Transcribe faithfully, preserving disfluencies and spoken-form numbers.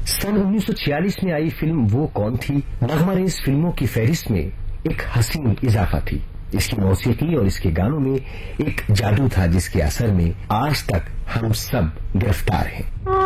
सन उन्नीस सौ छियालीस में आई फिल्म वो कौन थी नगमारेज फिल्मों की फहरिस्त में एक हसीन इजाफा थी। इसकी मौसीकी और इसके गानों में एक जादू था जिसके असर में आज तक हम सब गिरफ्तार हैं।